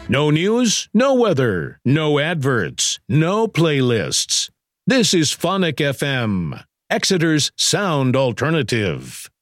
No news, no weather, no adverts, no playlists. This is Phonic FM, Exeter's sound alternative.